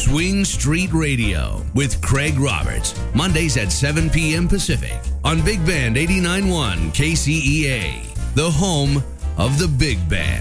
Swing Street Radio with Craig Roberts. Mondays at 7 p.m. Pacific on Big Band 89.1 KCEA, the home of the Big Band.